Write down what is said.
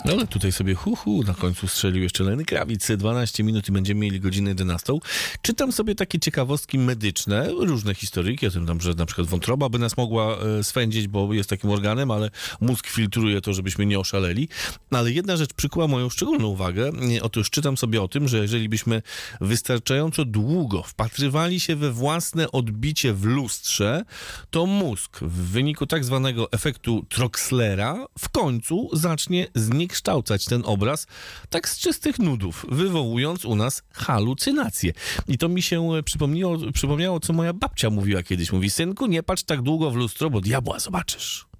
No ale tutaj sobie na końcu strzelił jeszcze Lenny Kravitz. 12 minut i będziemy mieli godzinę 11. Czytam sobie takie ciekawostki medyczne, różne historyjki o tym, tam, że na przykład wątroba by nas mogła swędzić, bo jest takim organem, ale mózg filtruje to, żebyśmy nie oszaleli. Ale jedna rzecz przykuła moją szczególną uwagę. Otóż czytam sobie o tym, że jeżeli byśmy wystarczająco długo wpatrywali się we własne odbicie w lustrze, to mózg w wyniku tak zwanego efektu Troxlera w końcu zacznie zniekształcać ten obraz tak z czystych nudów, wywołując u nas halucynacje. I to mi się przypomniało, co moja babcia mówiła kiedyś. Mówi: synku, nie patrz tak długo w lustro, bo diabła zobaczysz.